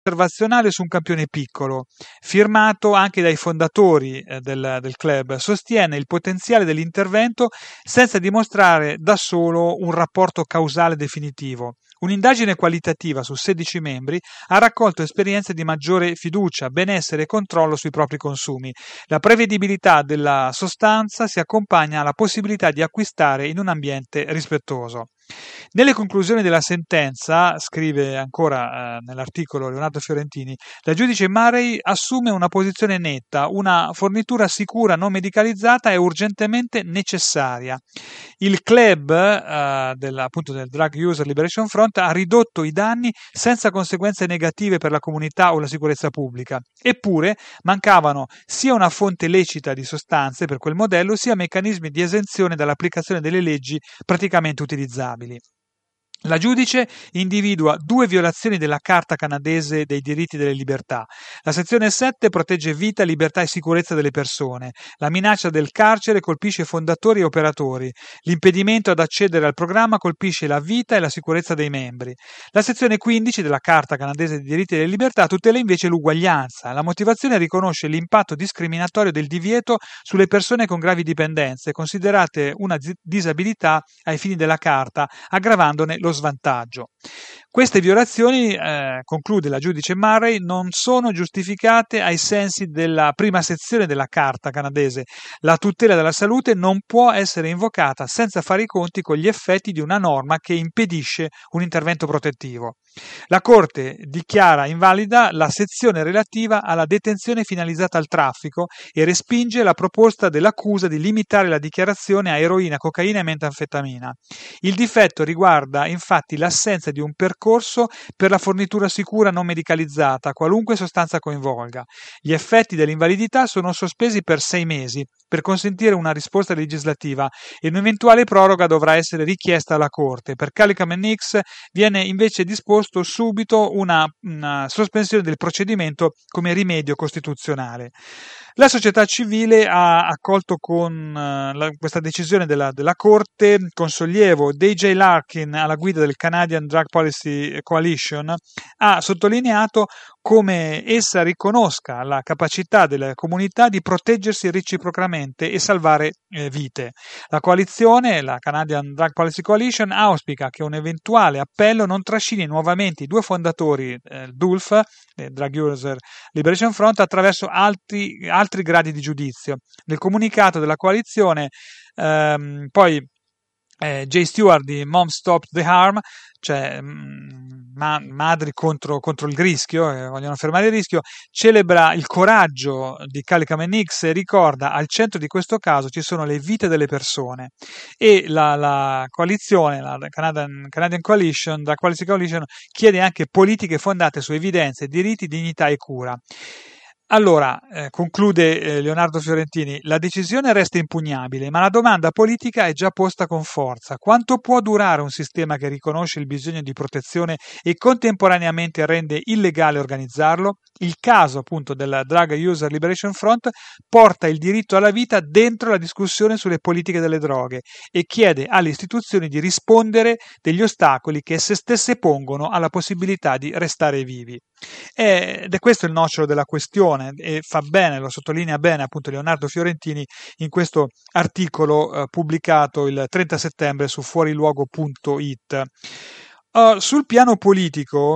osservazionale su un campione piccolo, firmato anche dai fondatori del club, sostiene il potenziale dell'intervento senza dimostrare da solo un rapporto causale definitivo. Un'indagine qualitativa su 16 membri ha raccolto esperienze di maggiore fiducia, benessere e controllo sui propri consumi. La prevedibilità della sostanza si accompagna alla possibilità di acquistare in un ambiente rispettoso. Nelle conclusioni della sentenza, scrive ancora nell'articolo Leonardo Fiorentini, la giudice Murray assume una posizione netta: una fornitura sicura non medicalizzata è urgentemente necessaria. Il club appunto del Drug User Liberation Front ha ridotto i danni senza conseguenze negative per la comunità o la sicurezza pubblica. Eppure mancavano sia una fonte lecita di sostanze per quel modello, sia meccanismi di esenzione dall'applicazione delle leggi praticamente utilizzabili. La giudice individua 2 violazioni della Carta canadese dei diritti delle libertà. La sezione 7 protegge vita, libertà e sicurezza delle persone. La minaccia del carcere colpisce fondatori e operatori. L'impedimento ad accedere al programma colpisce la vita e la sicurezza dei membri. La sezione 15 della Carta canadese dei diritti delle libertà tutela invece l'uguaglianza. La motivazione riconosce l'impatto discriminatorio del divieto sulle persone con gravi dipendenze, considerate una disabilità ai fini della Carta, aggravandone lo svantaggio. Queste violazioni, conclude la giudice Murray, non sono giustificate ai sensi della prima sezione della Carta canadese. La tutela della salute non può essere invocata senza fare i conti con gli effetti di una norma che impedisce un intervento protettivo. La Corte dichiara invalida la sezione relativa alla detenzione finalizzata al traffico e respinge la proposta dell'accusa di limitare la dichiarazione a eroina, cocaina e metanfetamina. Il difetto riguarda infatti l'assenza di un percorso per la fornitura sicura non medicalizzata, qualunque sostanza coinvolga. Gli effetti dell'invalidità sono sospesi per 6 mesi per consentire una risposta legislativa e un'eventuale proroga dovrà essere richiesta alla Corte. Per Kalicamen X viene invece disposto subito una sospensione del procedimento come rimedio costituzionale. La società civile ha accolto con questa decisione della Corte con sollievo. DJ Larkin, alla guida del Canadian Drug Policy Coalition, ha sottolineato come essa riconosca la capacità delle comunità di proteggersi reciprocamente e salvare vite. La coalizione, la Canadian Drug Policy Coalition, auspica che un eventuale appello non trascini nuovamente i 2 fondatori, DULF, Drug User Liberation Front, attraverso altri gradi di giudizio. Nel comunicato della coalizione, poi Jay Stewart di Mom Stop the Harm, cioè madri contro il rischio, vogliono fermare il rischio, celebra il coraggio di Kalicamen X e ricorda: al centro di questo caso ci sono le vite delle persone. E la coalizione, la Canadian Coalition, la Policy Coalition, chiede anche politiche fondate su evidenze, diritti, dignità e cura. Allora, conclude Leonardo Fiorentini, la decisione resta impugnabile, ma la domanda politica è già posta con forza. Quanto può durare un sistema che riconosce il bisogno di protezione e contemporaneamente rende illegale organizzarlo? Il caso appunto della Drug User Liberation Front porta il diritto alla vita dentro la discussione sulle politiche delle droghe e chiede alle istituzioni di rispondere degli ostacoli che esse stesse pongono alla possibilità di restare vivi. Ed è questo il nocciolo della questione, e fa bene, lo sottolinea bene appunto Leonardo Fiorentini in questo articolo pubblicato il 30 settembre su fuoriluogo.it. Sul piano politico,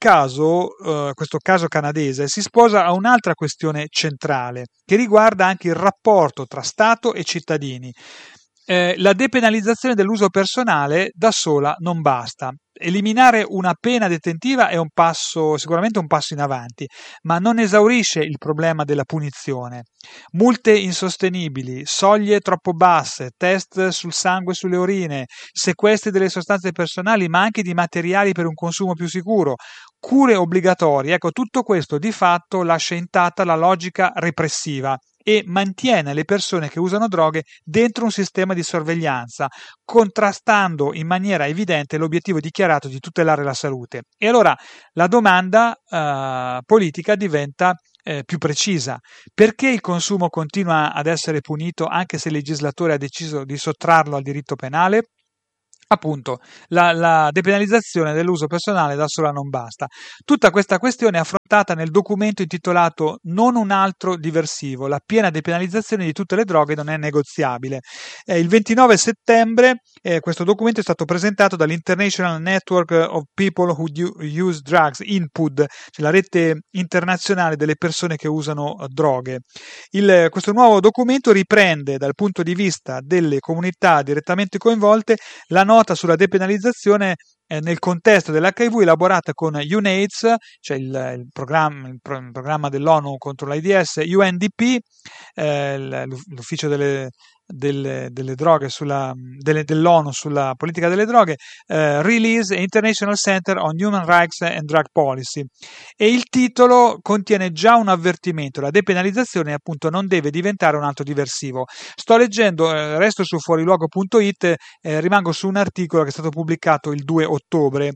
questo caso canadese, si sposa a un'altra questione centrale che riguarda anche il rapporto tra Stato e cittadini. La depenalizzazione dell'uso personale da sola non basta. Eliminare una pena detentiva è sicuramente un passo in avanti, ma non esaurisce il problema della punizione. Multe insostenibili, soglie troppo basse, test sul sangue e sulle urine, sequestri delle sostanze personali, ma anche di materiali per un consumo più sicuro, cure obbligatorie. Ecco, tutto questo di fatto lascia intatta la logica repressiva e mantiene le persone che usano droghe dentro un sistema di sorveglianza, contrastando in maniera evidente l'obiettivo dichiarato di tutelare la salute. E allora la domanda politica diventa più precisa. Perché il consumo continua ad essere punito anche se il legislatore ha deciso di sottrarlo al diritto penale? Appunto, la depenalizzazione dell'uso personale da sola non basta. Tutta questa questione è affrontata adottata nel documento intitolato "Non un altro diversivo, la piena depenalizzazione di tutte le droghe non è negoziabile". Il 29 settembre questo documento è stato presentato dall'International Network of People Who Use Drugs, INPUD, cioè la rete internazionale delle persone che usano droghe. Questo nuovo documento riprende dal punto di vista delle comunità direttamente coinvolte la nota sulla depenalizzazione nel contesto dell'HIV elaborata con UNAIDS, cioè il programma dell'ONU contro l'AIDS, UNDP, l'ufficio delle droghe dell'ONU sulla politica delle droghe, Release e International Center on Human Rights and Drug Policy. E il titolo contiene già un avvertimento: la depenalizzazione appunto non deve diventare un atto diversivo. Sto leggendo, resto su fuoriluogo.it, rimango su un articolo che è stato pubblicato il 2 ottobre,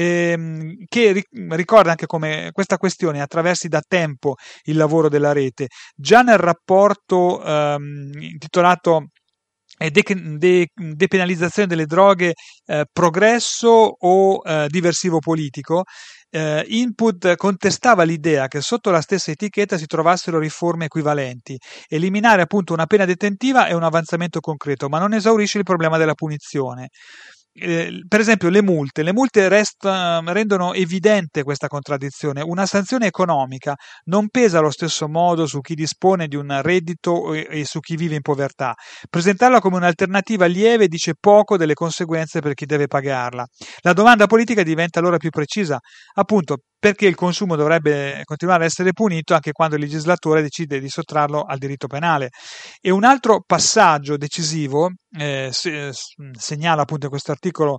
che ricorda anche come questa questione attraversi da tempo il lavoro della rete. Già nel rapporto intitolato depenalizzazione delle droghe, progresso o diversivo politico, Input contestava l'idea che sotto la stessa etichetta si trovassero riforme equivalenti. Eliminare appunto una pena detentiva è un avanzamento concreto, ma non esaurisce il problema della punizione. Per esempio le multe rendono evidente questa contraddizione. Una sanzione economica non pesa allo stesso modo su chi dispone di un reddito e su chi vive in povertà. Presentarla come un'alternativa lieve dice poco delle conseguenze per chi deve pagarla. La domanda politica diventa allora più precisa, appunto, perché il consumo dovrebbe continuare a essere punito anche quando il legislatore decide di sottrarlo al diritto penale. E un altro passaggio decisivo, segnala appunto questo articolo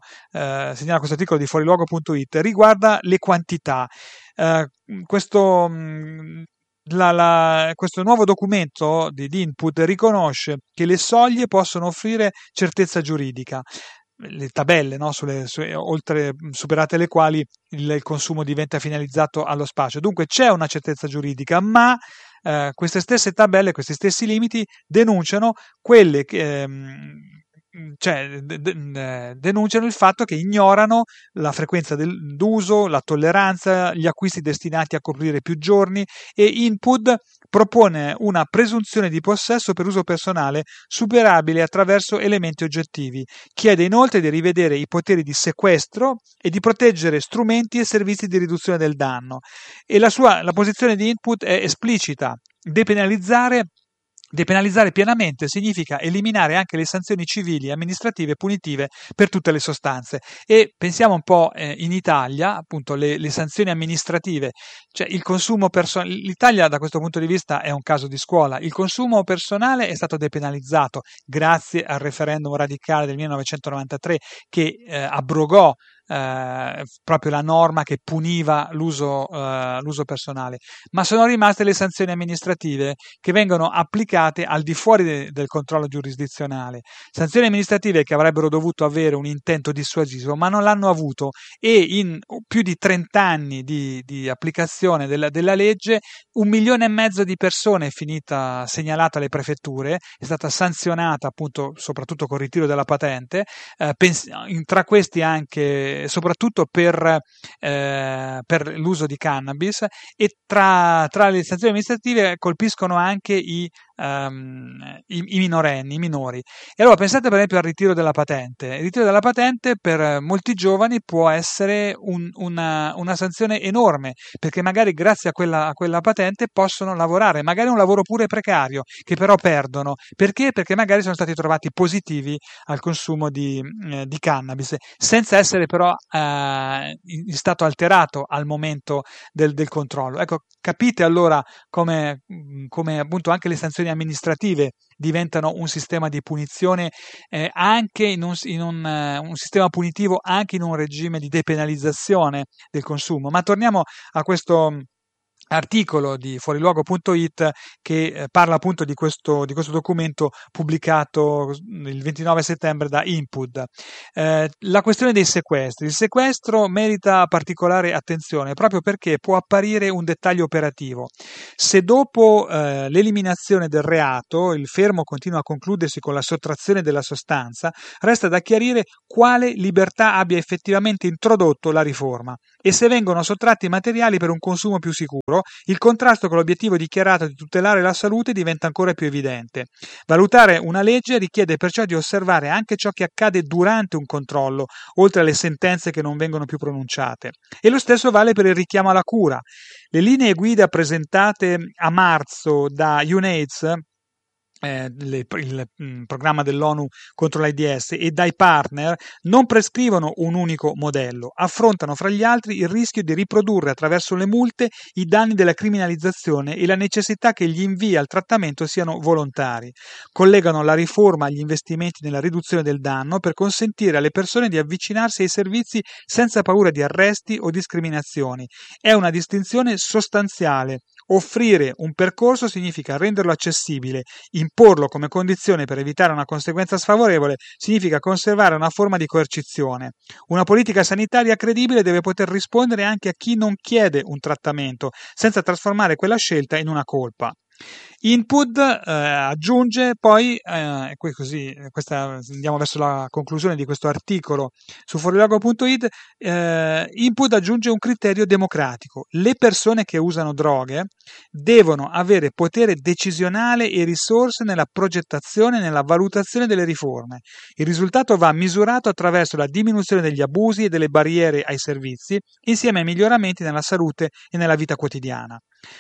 di fuoriluogo.it, riguarda le quantità. Questo nuovo documento di Input riconosce che le soglie possono offrire certezza giuridica, le tabelle, no? Oltre superate le quali il consumo diventa finalizzato allo spaccio. Dunque c'è una certezza giuridica, ma queste stesse tabelle, questi stessi limiti denunciano quelle che denunciano il fatto che ignorano la frequenza d'uso, la tolleranza, gli acquisti destinati a coprire più giorni, e Input propone una presunzione di possesso per uso personale superabile attraverso elementi oggettivi. Chiede inoltre di rivedere i poteri di sequestro e di proteggere strumenti e servizi di riduzione del danno. E la posizione di Input è esplicita: Depenalizzare pienamente significa eliminare anche le sanzioni civili e amministrative punitive per tutte le sostanze. E pensiamo un po' in Italia, appunto, le sanzioni amministrative, cioè il consumo personale. L'Italia da questo punto di vista è un caso di scuola. Il consumo personale è stato depenalizzato grazie al referendum radicale del 1993 che abrogò proprio la norma che puniva l'uso personale, ma sono rimaste le sanzioni amministrative che vengono applicate al di fuori del controllo giurisdizionale, sanzioni amministrative che avrebbero dovuto avere un intento dissuasivo ma non l'hanno avuto, e in più di 30 anni di applicazione della legge 1,5 milioni di persone è finita segnalata alle prefetture, è stata sanzionata appunto soprattutto con il ritiro della patente, tra questi anche soprattutto per l'uso di cannabis, e tra le sanzioni amministrative colpiscono anche i minorenni, i minori. E allora pensate per esempio al ritiro della patente. Il ritiro della patente per molti giovani può essere una sanzione enorme, perché magari grazie a quella patente possono lavorare, magari un lavoro pure precario, che però perdono. Perché? Perché magari sono stati trovati positivi al consumo di cannabis, senza essere però in stato alterato al momento del controllo. Ecco, capite allora come appunto anche le sanzioni amministrative diventano un sistema di punizione, anche in un sistema punitivo, anche in un regime di depenalizzazione del consumo. Ma torniamo a questo articolo di fuoriluogo.it che parla appunto di questo documento pubblicato il 29 settembre da Input. La questione dei sequestri. Il sequestro merita particolare attenzione proprio perché può apparire un dettaglio operativo. Se dopo l'eliminazione del reato il fermo continua a concludersi con la sottrazione della sostanza, resta da chiarire quale libertà abbia effettivamente introdotto la riforma e se vengono sottratti materiali per un consumo più sicuro, il contrasto con l'obiettivo dichiarato di tutelare la salute diventa ancora più evidente. Valutare una legge richiede perciò di osservare anche ciò che accade durante un controllo, oltre alle sentenze che non vengono più pronunciate. E lo stesso vale per il richiamo alla cura. Le linee guida presentate a marzo da UNAIDS, il programma dell'ONU contro l'AIDS, e dai partner non prescrivono un unico modello, affrontano fra gli altri il rischio di riprodurre attraverso le multe i danni della criminalizzazione e la necessità che gli invii al trattamento siano volontari. Collegano la riforma agli investimenti nella riduzione del danno per consentire alle persone di avvicinarsi ai servizi senza paura di arresti o discriminazioni. È una distinzione sostanziale. Offrire un percorso significa renderlo accessibile, imporlo come condizione per evitare una conseguenza sfavorevole significa conservare una forma di coercizione. Una politica sanitaria credibile deve poter rispondere anche a chi non chiede un trattamento, senza trasformare quella scelta in una colpa. Input aggiunge poi, così andiamo verso la conclusione di questo articolo su fuoriluogo.it, Input aggiunge un criterio democratico. Le persone che usano droghe devono avere potere decisionale e risorse nella progettazione e nella valutazione delle riforme. Il risultato va misurato attraverso la diminuzione degli abusi e delle barriere ai servizi, insieme ai miglioramenti nella salute e nella vita quotidiana.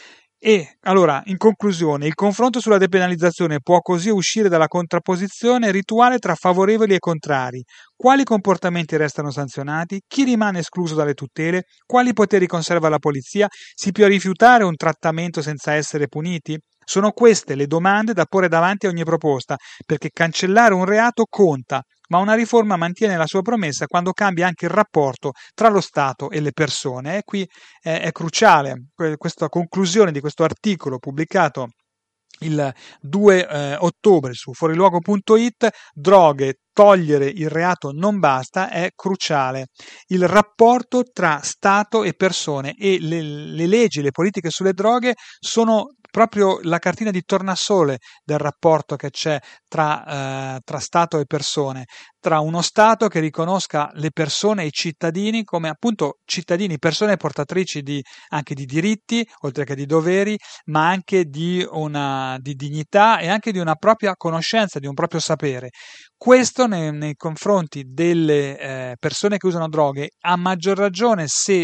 E allora, in conclusione, il confronto sulla depenalizzazione può così uscire dalla contrapposizione rituale tra favorevoli e contrari. Quali comportamenti restano sanzionati? Chi rimane escluso dalle tutele? Quali poteri conserva la polizia? Si può rifiutare un trattamento senza essere puniti? Sono queste le domande da porre davanti a ogni proposta, perché cancellare un reato conta, ma una riforma mantiene la sua promessa quando cambia anche il rapporto tra lo Stato e le persone. E qui è cruciale questa conclusione di questo articolo pubblicato il 2 ottobre su fuoriluogo.it. Droghe, togliere il reato non basta, è cruciale. Il rapporto tra Stato e persone e le leggi, le politiche sulle droghe sono proprio la cartina di tornasole del rapporto che c'è tra Stato e persone, tra uno Stato che riconosca le persone e i cittadini come appunto cittadini, persone portatrici anche di diritti, oltre che di doveri, ma anche di dignità e anche di una propria conoscenza, di un proprio sapere. Questo nei confronti delle persone che usano droghe, a maggior ragione se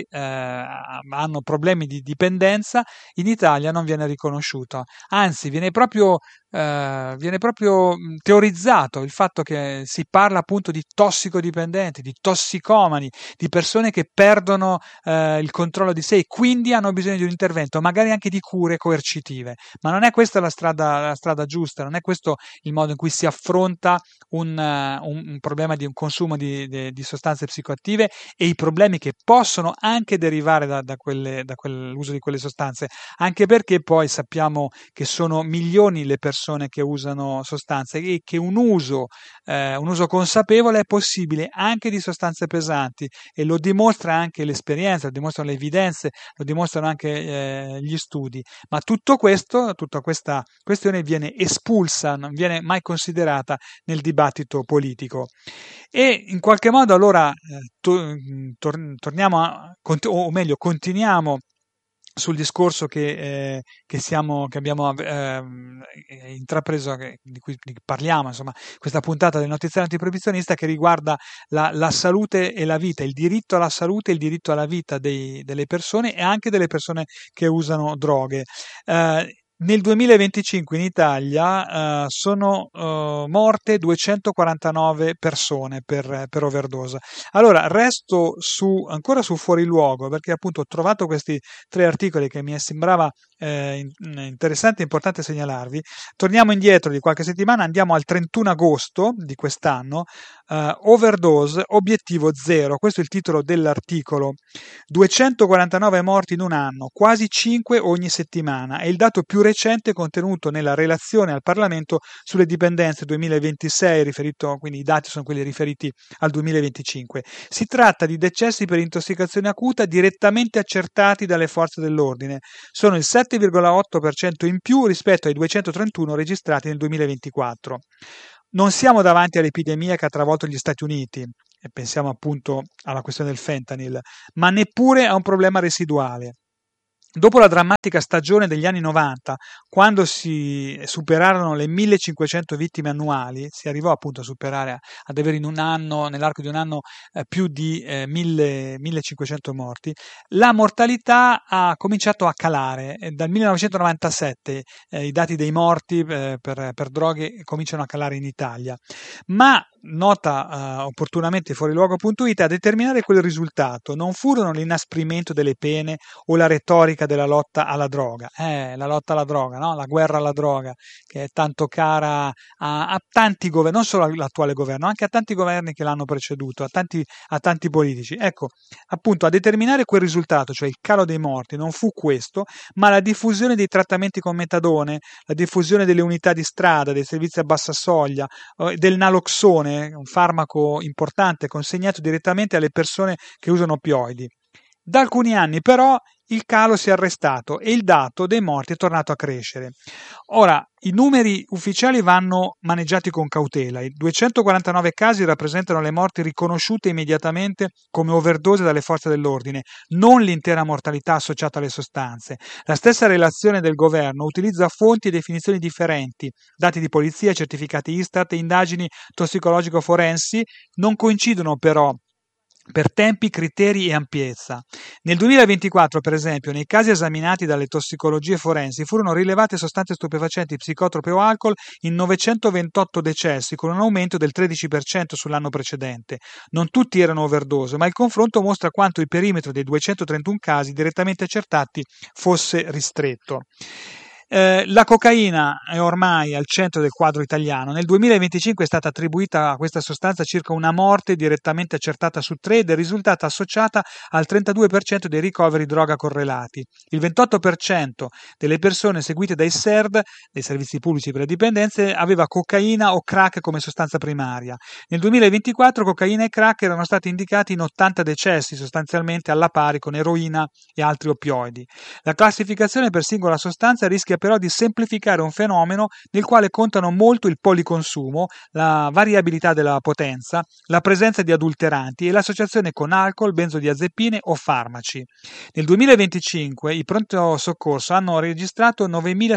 hanno problemi di dipendenza, in Italia non viene riconosciuto, anzi viene proprio teorizzato il fatto che si parla appunto di tossicodipendenti, di tossicomani, di persone che perdono il controllo di sé e quindi hanno bisogno di un intervento, magari anche di cure coercitive. Ma non è questa la strada giusta, non è questo il modo in cui si affronta un problema di un consumo di sostanze psicoattive e i problemi che possono anche derivare da quell'uso di quelle sostanze, anche perché poi sappiamo che sono milioni le persone che usano sostanze e che un uso consapevole è possibile anche di sostanze pesanti, e lo dimostra anche l'esperienza, lo dimostrano le evidenze, lo dimostrano anche gli studi. Ma tutta questa questione viene espulsa, non viene mai considerata nel dibattito politico. E in qualche modo allora continuiamo sul discorso che abbiamo intrapreso, di cui parliamo, insomma, questa puntata del notiziario antiproibizionista, che riguarda la salute e la vita, il diritto alla salute e il diritto alla vita delle persone e anche delle persone che usano droghe. Nel 2025 in Italia sono morte 249 persone per overdose. Allora, resto ancora su Fuori Luogo, perché appunto ho trovato questi 3 articoli che mi sembrava interessante e importante segnalarvi. Torniamo indietro di qualche settimana, andiamo al 31 agosto di quest'anno. Overdose, obiettivo zero. Questo è il titolo dell'articolo. 249 morti in un anno, quasi 5 ogni settimana. È il dato più recente contenuto nella relazione al Parlamento sulle dipendenze 2026, quindi i dati sono quelli riferiti al 2025. Si tratta di decessi per intossicazione acuta direttamente accertati dalle forze dell'ordine. Sono il 7,8% in più rispetto ai 231 registrati nel 2024. Non siamo davanti all'epidemia che ha travolto gli Stati Uniti, e pensiamo appunto alla questione del fentanyl, ma neppure a un problema residuale. Dopo la drammatica stagione degli anni 90, quando si superarono le 1500 vittime annuali, si arrivò appunto a superare, ad avere in un anno, nell'arco di un anno, più di 1500 morti, la mortalità ha cominciato a calare. Dal 1997 i dati dei morti per droghe cominciano a calare in Italia, ma nota opportunamente fuoriluogo.it, a determinare quel risultato non furono l'inasprimento delle pene o la retorica della lotta alla droga, la lotta alla droga, no? La guerra alla droga, che è tanto cara a tanti governi, non solo all'attuale governo, anche a tanti governi che l'hanno preceduto, a tanti politici. Ecco, appunto, a determinare quel risultato, cioè il calo dei morti, non fu questo, ma la diffusione dei trattamenti con metadone, la diffusione delle unità di strada, dei servizi a bassa soglia, del naloxone, un farmaco importante consegnato direttamente alle persone che usano opioidi. Da alcuni anni però il calo si è arrestato e il dato dei morti è tornato a crescere. Ora, i numeri ufficiali vanno maneggiati con cautela. I 249 casi rappresentano le morti riconosciute immediatamente come overdose dalle forze dell'ordine, non l'intera mortalità associata alle sostanze. La stessa relazione del governo utilizza fonti e definizioni differenti, dati di polizia, certificati Istat e indagini tossicologico-forensi non coincidono però per tempi, criteri e ampiezza. Nel 2024, per esempio, nei casi esaminati dalle tossicologie forensi furono rilevate sostanze stupefacenti, psicotrope o alcol in 928 decessi, con un aumento del 13% sull'anno precedente. Non tutti erano overdose, ma il confronto mostra quanto il perimetro dei 231 casi direttamente accertati fosse ristretto. La cocaina è ormai al centro del quadro italiano. Nel 2025 è stata attribuita a questa sostanza circa una morte direttamente accertata su 3 ed è risultata associata al 32% dei ricoveri droga correlati. Il 28% delle persone seguite dai SERD, dei servizi pubblici per le dipendenze, aveva cocaina o crack come sostanza primaria. Nel 2024 cocaina e crack erano stati indicati in 80 decessi, sostanzialmente alla pari con eroina e altri oppioidi. La classificazione per singola sostanza rischia però di semplificare un fenomeno nel quale contano molto il policonsumo, la variabilità della potenza, la presenza di adulteranti e l'associazione con alcol, benzodiazepine o farmaci. Nel 2025 i pronto soccorso hanno registrato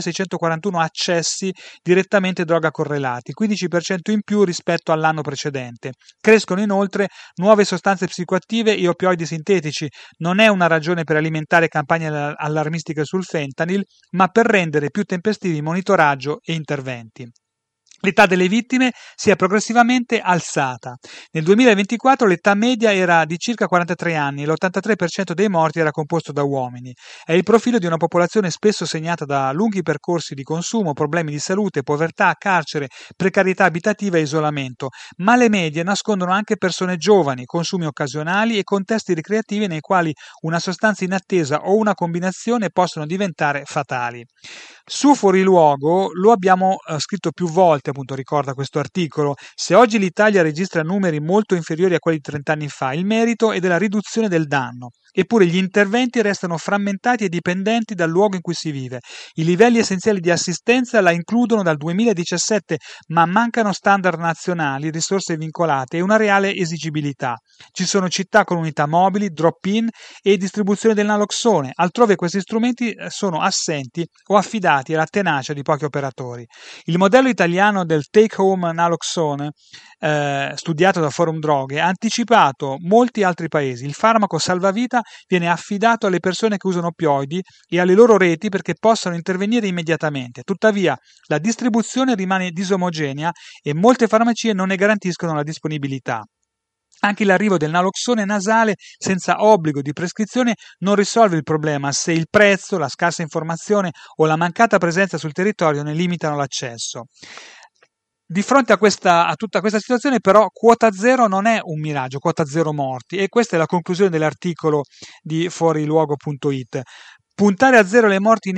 9.641 accessi direttamente droga correlati, 15% in più rispetto all'anno precedente. Crescono inoltre nuove sostanze psicoattive e oppioidi sintetici. Non è una ragione per alimentare campagne allarmistiche sul fentanyl, ma per rendere più tempestivi monitoraggio e interventi. L'età delle vittime si è progressivamente alzata. Nel 2024 l'età media era di circa 43 anni e l'83% dei morti era composto da uomini. È il profilo di una popolazione spesso segnata da lunghi percorsi di consumo, problemi di salute, povertà, carcere, precarietà abitativa e isolamento, ma le medie nascondono anche persone giovani, consumi occasionali e contesti ricreativi nei quali una sostanza inattesa o una combinazione possono diventare fatali. Su Fuoriluogo lo abbiamo scritto più volte, appunto ricorda questo articolo. Se oggi l'Italia registra numeri molto inferiori a quelli di 30 anni fa, il merito è della riduzione del danno. Eppure gli interventi restano frammentati e dipendenti dal luogo in cui si vive. I livelli essenziali di assistenza la includono dal 2017, ma mancano standard nazionali, risorse vincolate e una reale esigibilità. Ci sono città con unità mobili, drop-in e distribuzione del naloxone. Altrove questi strumenti sono assenti o affidati alla tenacia di pochi operatori. Il modello italiano del take-home naloxone, studiato da Forum Droghe, ha anticipato molti altri paesi. Il farmaco salvavita dell'azienda viene affidato alle persone che usano opioidi e alle loro reti perché possano intervenire immediatamente. Tuttavia, la distribuzione rimane disomogenea e molte farmacie non ne garantiscono la disponibilità. Anche l'arrivo del naloxone nasale senza obbligo di prescrizione non risolve il problema se il prezzo, la scarsa informazione o la mancata presenza sul territorio ne limitano l'accesso. Di fronte a tutta questa situazione, però, quota zero non è un miraggio, quota zero morti, e questa è la conclusione dell'articolo di fuoriluogo.it. Portare a zero le morti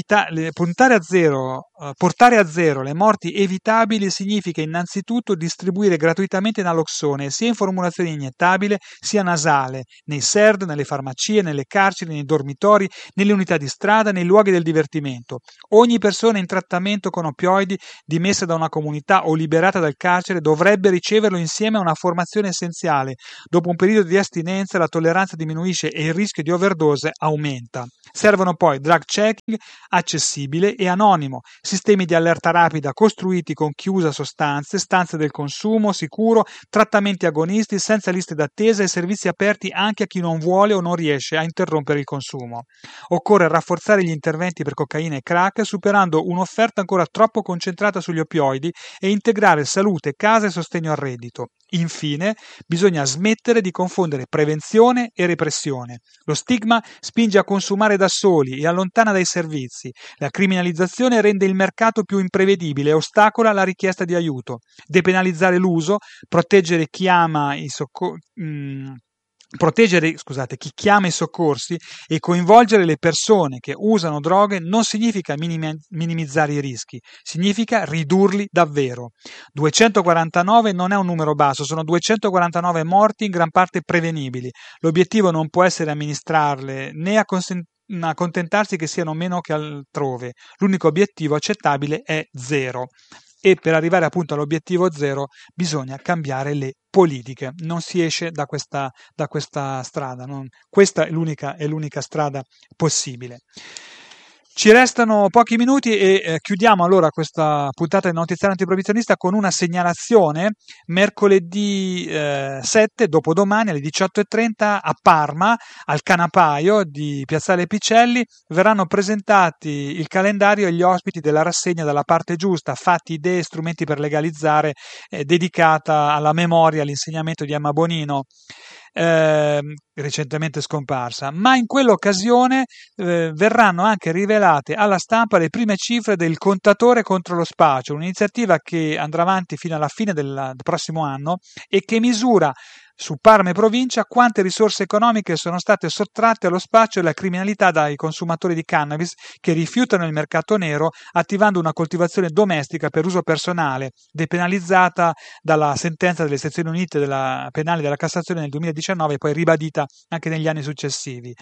evitabili significa innanzitutto distribuire gratuitamente naloxone sia in formulazione iniettabile sia nasale, nei SERD, nelle farmacie, nelle carceri, nei dormitori, nelle unità di strada, nei luoghi del divertimento. Ogni persona in trattamento con opioidi dimessa da una comunità o liberata dal carcere dovrebbe riceverlo insieme a una formazione essenziale. Dopo un periodo di astinenza la tolleranza diminuisce e il rischio di overdose aumenta. Servono poi drug checking accessibile e anonimo, sistemi di allerta rapida costruiti con chi usa sostanze, stanze del consumo sicuro, trattamenti agonisti senza liste d'attesa e servizi aperti anche a chi non vuole o non riesce a interrompere il consumo. Occorre rafforzare gli interventi per cocaina e crack superando un'offerta ancora troppo concentrata sugli opioidi e integrare salute, casa e sostegno al reddito. Infine, bisogna smettere di confondere prevenzione e repressione. Lo stigma spinge a consumare da soli e allontana dai servizi. La criminalizzazione rende il mercato più imprevedibile e ostacola la richiesta di aiuto. Depenalizzare l'uso, proteggere chi chiama i soccorsi e coinvolgere le persone che usano droghe non significa minimizzare i rischi, significa ridurli davvero. 249 non è un numero basso, sono 249 morti in gran parte prevenibili. L'obiettivo non può essere amministrarle né accontentarsi che siano meno che altrove. L'unico obiettivo accettabile è zero. E per arrivare appunto all'obiettivo zero bisogna cambiare le politiche, non si esce da questa strada, questa è l'unica strada possibile. Ci restano pochi minuti e chiudiamo allora questa puntata del notiziario antiproibizionista con una segnalazione. Mercoledì 7, dopodomani alle 18:30 a Parma, al Canapaio di Piazzale Picelli, verranno presentati il calendario e gli ospiti della rassegna Dalla parte giusta, fatti, idee, strumenti per legalizzare, dedicata alla memoria e all'insegnamento di Emma Bonino, recentemente scomparsa, ma in quell'occasione verranno anche rivelate alla stampa le prime cifre del contatore contro lo spaccio, un'iniziativa che andrà avanti fino alla fine del prossimo anno e che misura su Parma e provincia quante risorse economiche sono state sottratte allo spaccio e alla criminalità dai consumatori di cannabis che rifiutano il mercato nero attivando una coltivazione domestica per uso personale, depenalizzata dalla sentenza delle sezioni unite penali della Cassazione nel 2019 e poi ribadita anche negli anni successivi.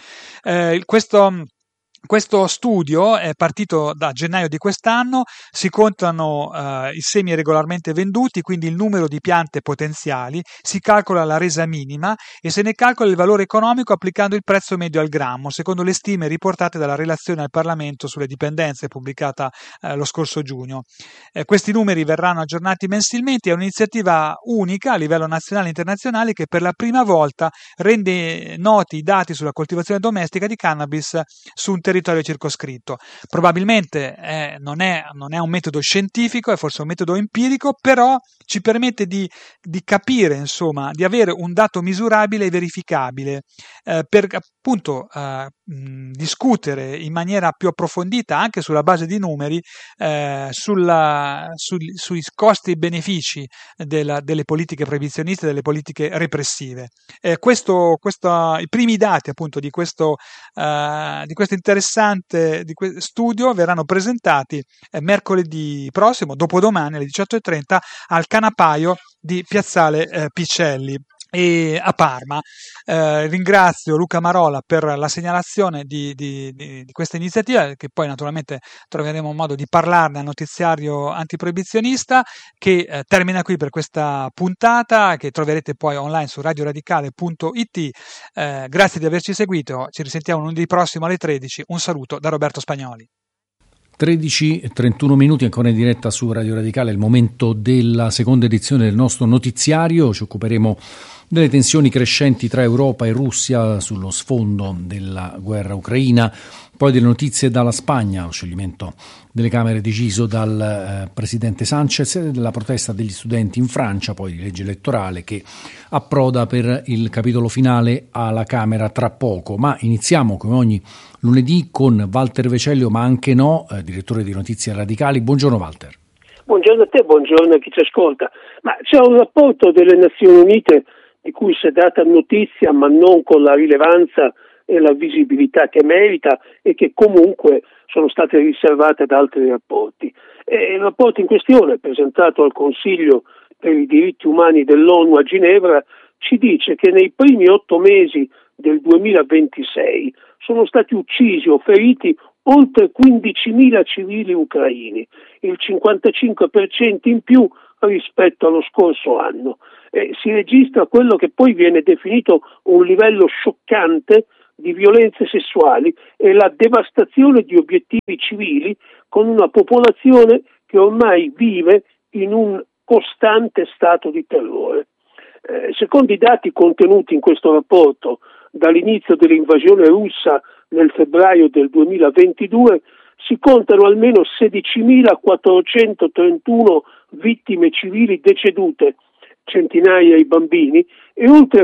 Questo studio è partito da gennaio di quest'anno, si contano i semi regolarmente venduti, quindi il numero di piante potenziali, si calcola la resa minima e se ne calcola il valore economico applicando il prezzo medio al grammo, secondo le stime riportate dalla relazione al Parlamento sulle dipendenze pubblicata lo scorso giugno. Questi numeri verranno aggiornati mensilmente, è un'iniziativa unica a livello nazionale e internazionale che per la prima volta rende noti i dati sulla coltivazione domestica di cannabis su un territorio circoscritto. Probabilmente non è un metodo scientifico, è forse un metodo empirico, però ci permette di capire, insomma, di avere un dato misurabile e verificabile per appunto discutere in maniera più approfondita anche sulla base di numeri sui costi e benefici delle politiche proibizioniste, delle politiche repressive. I primi dati appunto di questo interessante studio verranno presentati mercoledì prossimo, dopodomani alle 18:30 al Canapaio di Piazzale Picelli e a Parma. Ringrazio Luca Marola per la segnalazione di questa iniziativa, che poi naturalmente troveremo modo di parlarne al notiziario antiproibizionista, che termina qui per questa puntata, che troverete poi online su radioradicale.it. Grazie di averci seguito, ci risentiamo lunedì prossimo alle 13. Un saluto da Roberto Spagnoli. 13:31 minuti ancora in diretta su Radio Radicale, è il momento della seconda edizione del nostro notiziario. Ci occuperemo delle tensioni crescenti tra Europa e Russia sullo sfondo della guerra ucraina, poi delle notizie dalla Spagna, lo scioglimento delle Camere deciso dal presidente Sánchez, e della protesta degli studenti in Francia, poi di legge elettorale che approda per il capitolo finale alla Camera tra poco. Ma iniziamo come ogni lunedì con Walter Vecellio, ma anche no, direttore di Notizie Radicali. Buongiorno Walter. Buongiorno a te, buongiorno a chi ci ascolta. Ma c'è un rapporto delle Nazioni Unite di cui si è data notizia, ma non con la rilevanza e la visibilità che merita e che comunque sono state riservate ad altri rapporti. E il rapporto in questione, presentato al Consiglio per i diritti umani dell'ONU a Ginevra, ci dice che nei primi 8 mesi del 2026 sono stati uccisi o feriti oltre 15.000 civili ucraini, il 55% in più rispetto allo scorso anno. Si registra quello che poi viene definito un livello scioccante di violenze sessuali e la devastazione di obiettivi civili, con una popolazione che ormai vive in un costante stato di terrore. Secondo i dati contenuti in questo rapporto, dall'inizio dell'invasione russa nel febbraio del 2022 si contano almeno 16.431 vittime civili decedute, centinaia i bambini, e oltre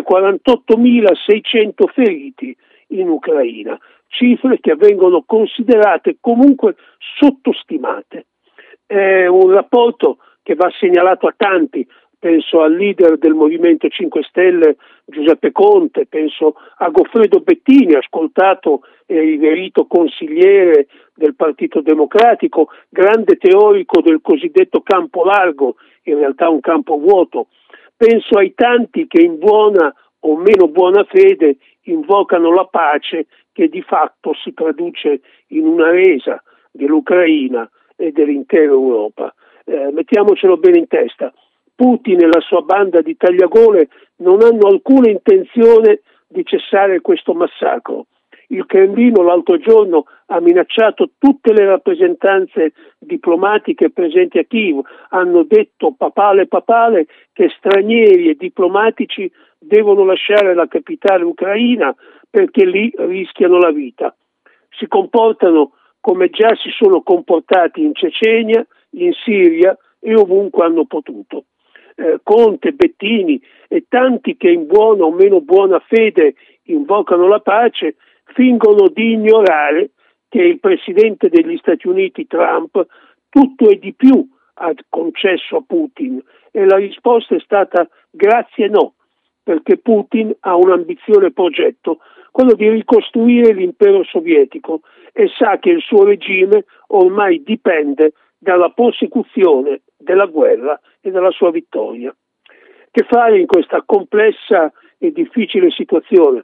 48.600 feriti in Ucraina, cifre che vengono considerate comunque sottostimate. È un rapporto che va segnalato a tanti, penso al leader del Movimento 5 Stelle Giuseppe Conte, penso a Goffredo Bettini, ascoltato e riverito consigliere del Partito Democratico, grande teorico del cosiddetto campo largo, in realtà un campo vuoto. Penso ai tanti che in buona o meno buona fede invocano la pace, che di fatto si traduce in una resa dell'Ucraina e dell'intera Europa. Mettiamocelo bene in testa: Putin e la sua banda di tagliagole non hanno alcuna intenzione di cessare questo massacro. Il Cremlino l'altro giorno ha minacciato tutte le rappresentanze diplomatiche presenti a Kiev, hanno detto papale che stranieri e diplomatici devono lasciare la capitale ucraina perché lì rischiano la vita. Si comportano come già si sono comportati in Cecenia, in Siria e ovunque hanno potuto. Conte, Bettini e tanti che in buona o meno buona fede invocano la pace fingono di ignorare che il presidente degli Stati Uniti Trump tutto e di più ha concesso a Putin, e la risposta è stata grazie no, perché Putin ha un ambizioso progetto, quello di ricostruire l'impero sovietico, e sa che il suo regime ormai dipende dalla prosecuzione della guerra e dalla sua vittoria. Che fare in questa complessa e difficile situazione?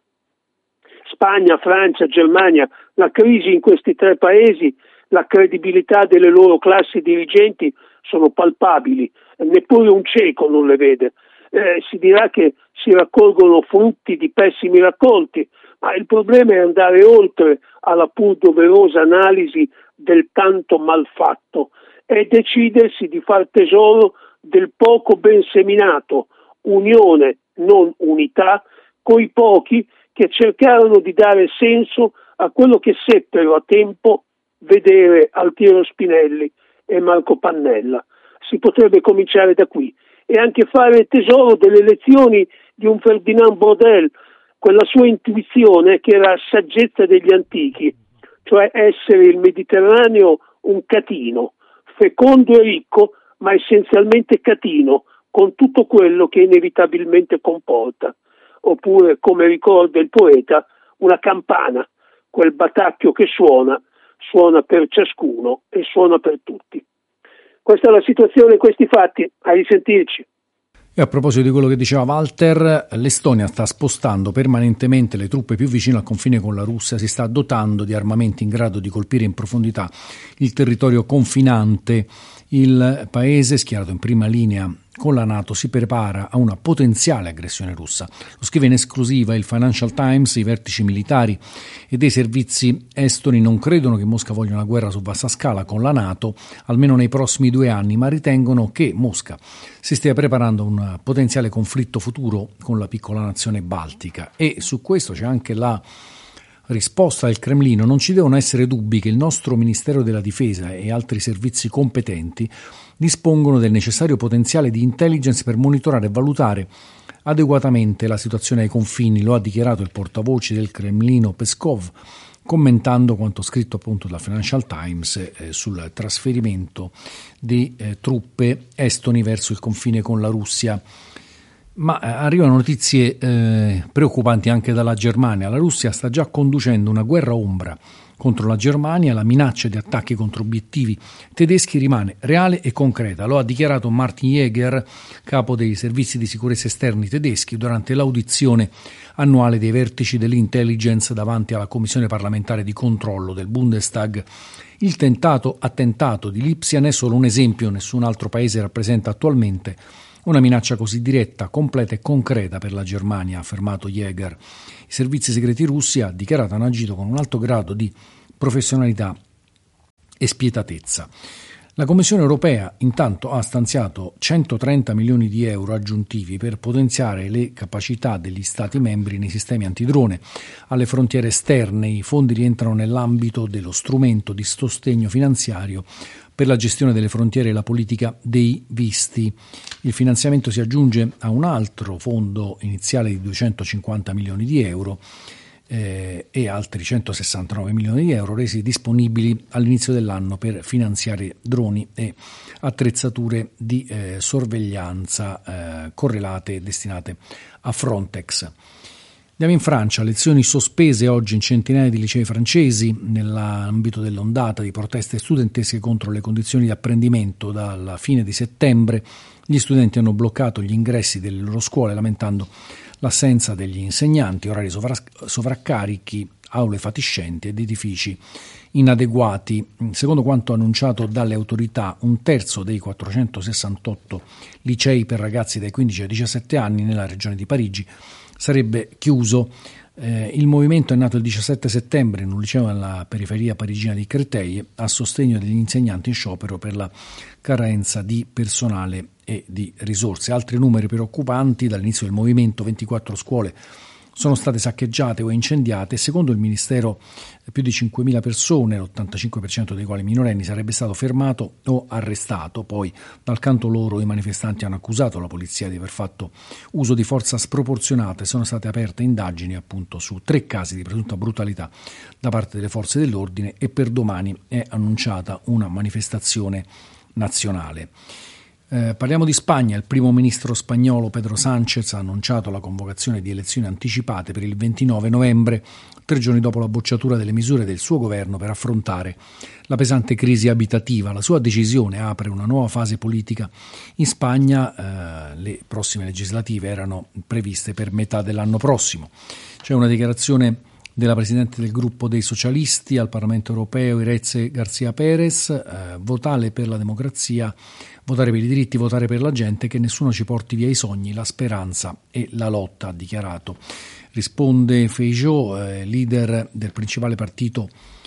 Spagna, Francia, Germania, la crisi in questi 3 paesi, la credibilità delle loro classi dirigenti sono palpabili, neppure un cieco non le vede. Si dirà che si raccolgono frutti di pessimi raccolti, ma il problema è andare oltre alla pur doverosa analisi del tanto malfatto e decidersi di far tesoro del poco ben seminato, unione, non unità, coi pochi che cercarono di dare senso a quello che seppero a tempo vedere Altiero Spinelli e Marco Pannella. Si potrebbe cominciare da qui e anche fare tesoro delle lezioni di un Ferdinand Braudel, quella sua intuizione che era saggezza degli antichi, cioè essere il Mediterraneo un catino, fecondo e ricco, ma essenzialmente catino, con tutto quello che inevitabilmente comporta. Oppure, come ricorda il poeta, una campana, quel batacchio che suona per ciascuno e suona per tutti. Questa è la situazione, questi fatti. A risentirci. E a proposito di quello che diceva Walter, l'Estonia sta spostando permanentemente le truppe più vicine al confine con la Russia, si sta dotando di armamenti in grado di colpire in profondità il territorio confinante. Il paese, schierato in prima linea con la NATO si prepara a una potenziale aggressione russa. Lo scrive in esclusiva il Financial Times. I vertici militari e dei servizi estoni non credono che Mosca voglia una guerra su vasta scala con la NATO, almeno nei prossimi 2 anni, ma ritengono che Mosca si stia preparando a un potenziale conflitto futuro con la piccola nazione baltica. E su questo c'è anche la risposta del Cremlino: non ci devono essere dubbi che il nostro Ministero della Difesa e altri servizi competenti dispongono del necessario potenziale di intelligence per monitorare e valutare adeguatamente la situazione ai confini, lo ha dichiarato il portavoce del Cremlino Peskov, commentando quanto scritto appunto dal Financial Times sul trasferimento di truppe estoni verso il confine con la Russia. Ma arrivano notizie preoccupanti anche dalla Germania. La Russia sta già conducendo una guerra ombra contro la Germania. La minaccia di attacchi contro obiettivi tedeschi rimane reale e concreta. Lo ha dichiarato Martin Jäger, capo dei servizi di sicurezza esterni tedeschi, durante l'audizione annuale dei vertici dell'intelligence davanti alla Commissione parlamentare di controllo del Bundestag. Il tentato attentato di Lipsia è solo un esempio. Nessun altro paese rappresenta attualmente una minaccia così diretta, completa e concreta per la Germania, ha affermato Jäger. I servizi segreti russi, ha dichiarato, hanno agito con un alto grado di professionalità e spietatezza. La Commissione europea intanto ha stanziato 130 milioni di euro aggiuntivi per potenziare le capacità degli Stati membri nei sistemi antidrone alle frontiere esterne. I fondi rientrano nell'ambito dello strumento di sostegno finanziario per la gestione delle frontiere e la politica dei visti. Il finanziamento si aggiunge a un altro fondo iniziale di 250 milioni di euro e altri 169 milioni di euro resi disponibili all'inizio dell'anno per finanziare droni e attrezzature di sorveglianza correlate e destinate a Frontex. Andiamo in Francia. Lezioni sospese oggi in centinaia di licei francesi nell'ambito dell'ondata di proteste studentesche contro le condizioni di apprendimento. Dalla fine di settembre gli studenti hanno bloccato gli ingressi delle loro scuole lamentando l'assenza degli insegnanti, orari sovraccarichi, aule fatiscenti ed edifici inadeguati. Secondo quanto annunciato dalle autorità, un terzo dei 468 licei per ragazzi dai 15 ai 17 anni nella regione di Parigi sarebbe chiuso. Il movimento è nato il 17 settembre in un liceo nella periferia parigina di Créteil a sostegno degli insegnanti in sciopero per la carenza di personale e di risorse. Altri numeri preoccupanti: dall'inizio del movimento 24 scuole sono state saccheggiate o incendiate. Secondo il Ministero più di 5.000 persone, l'85% dei quali minorenni, sarebbe stato fermato o arrestato. Poi dal canto loro i manifestanti hanno accusato la polizia di aver fatto uso di forza sproporzionata e sono state aperte indagini appunto su 3 casi di presunta brutalità da parte delle forze dell'ordine e per domani è annunciata una manifestazione nazionale. Parliamo di Spagna. Il primo ministro spagnolo Pedro Sánchez ha annunciato la convocazione di elezioni anticipate per il 29 novembre, 3 giorni dopo la bocciatura delle misure del suo governo per affrontare la pesante crisi abitativa. La sua decisione apre una nuova fase politica in Spagna. Le prossime legislative erano previste per metà dell'anno prossimo. C'è una dichiarazione della Presidente del gruppo dei socialisti al Parlamento europeo, Iretze García Pérez: votare per la democrazia, votare per i diritti, votare per la gente, che nessuno ci porti via i sogni, la speranza e la lotta, ha dichiarato. Risponde Feijóo, leader del principale partito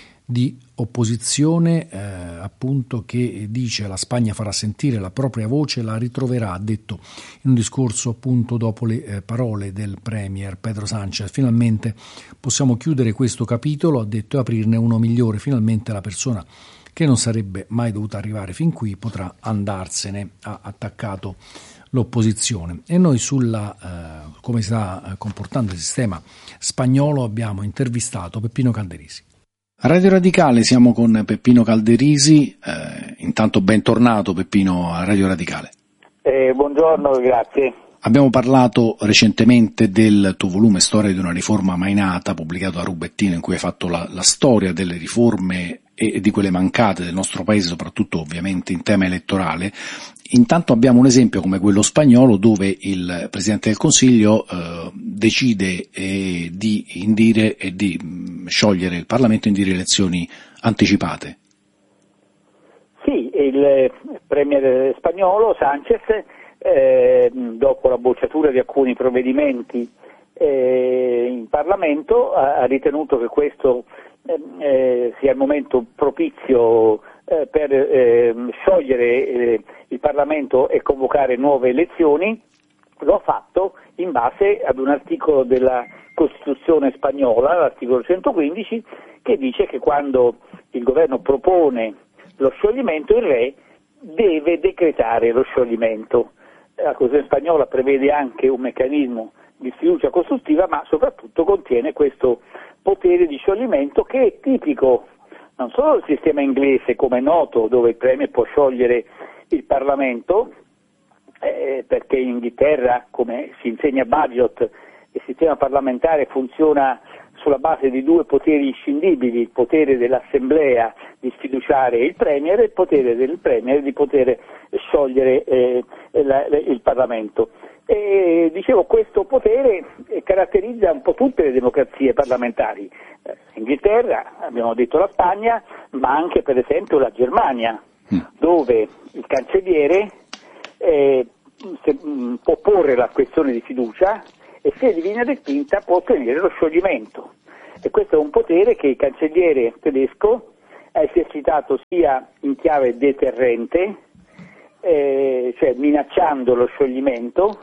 di opposizione, appunto, che dice: la Spagna farà sentire la propria voce, la ritroverà, ha detto in un discorso appunto dopo le parole del premier Pedro Sánchez. Finalmente possiamo chiudere questo capitolo, ha detto, e aprirne uno migliore. Finalmente la persona che non sarebbe mai dovuta arrivare fin qui potrà andarsene, ha attaccato l'opposizione. E noi sulla come si sta comportando il sistema spagnolo abbiamo intervistato Peppino Calderisi. A Radio Radicale siamo con Peppino Calderisi. Intanto bentornato Peppino a Radio Radicale. Buongiorno, grazie. Abbiamo parlato recentemente del tuo volume Storia di una riforma mai nata, pubblicato da Rubettino, in cui hai fatto la storia delle riforme e di quelle mancate del nostro paese, soprattutto ovviamente in tema elettorale. Intanto abbiamo un esempio come quello spagnolo, dove il Presidente del Consiglio decide di indire e di sciogliere il Parlamento, indire elezioni anticipate. Sì, il premier spagnolo Sánchez dopo la bocciatura di alcuni provvedimenti in Parlamento, ha ritenuto che questo sia il momento propizio per sciogliere il Parlamento e convocare nuove elezioni. Lo ha fatto in base ad un articolo della Costituzione spagnola, l'articolo 115, che dice che quando il governo propone lo scioglimento, il re deve decretare lo scioglimento. La Costituzione spagnola prevede anche un meccanismo di sfiducia costruttiva, ma soprattutto contiene questo potere di scioglimento che è tipico non solo del sistema inglese, come è noto, dove il Premier può sciogliere il Parlamento, perché in Inghilterra, come si insegna a Bagehot, il sistema parlamentare funziona sulla base di due poteri inscindibili: il potere dell'Assemblea di sfiduciare il Premier e il potere del Premier di poter sciogliere il Parlamento. E dicevo, questo potere caratterizza un po' tutte le democrazie parlamentari. Inghilterra, abbiamo detto la Spagna, ma anche per esempio la Germania, dove il cancelliere può porre la questione di fiducia e se viene respinta può ottenere lo scioglimento. E questo è un potere che il cancelliere tedesco ha esercitato sia in chiave deterrente, cioè minacciando lo scioglimento,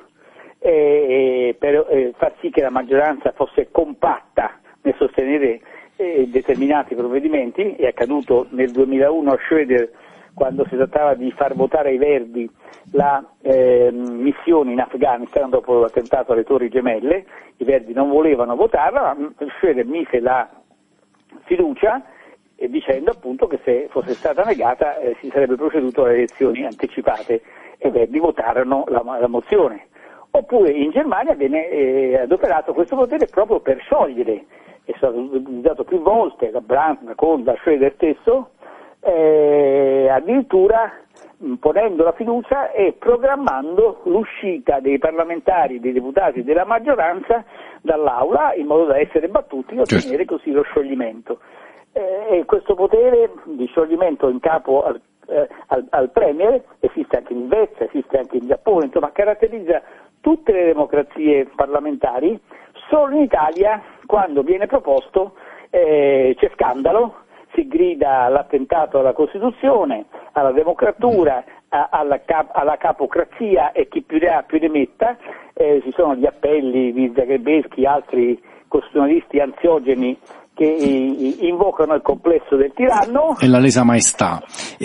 per far sì che la maggioranza fosse compatta nel sostenere determinati provvedimenti. È accaduto nel 2001 a Schröder, quando si trattava di far votare ai Verdi la missione in Afghanistan dopo l'attentato alle Torri Gemelle. I Verdi non volevano votarla, ma Schröder mise la fiducia dicendo appunto che se fosse stata negata si sarebbe proceduto alle elezioni anticipate, e i Verdi votarono la mozione. Oppure in Germania viene adoperato questo potere proprio per sciogliere, è stato utilizzato più volte da Brandt, da Kohl, da Schröder stesso, addirittura ponendo la fiducia e programmando l'uscita dei parlamentari, dei deputati della maggioranza dall'aula, in modo da essere battuti e ottenere così lo scioglimento. E questo potere di scioglimento in capo al Premier esiste anche in Svezia, esiste anche in Giappone, insomma caratterizza tutte le democrazie parlamentari. Solo in Italia, quando viene proposto, c'è scandalo, si grida all'attentato alla Costituzione, alla democratura, alla capocrazia, e chi più ne ha più ne metta. Ci sono gli appelli di Zagrebelsky, altri costituzionalisti ansiogeni che invocano il complesso del tiranno e la lesa maestà.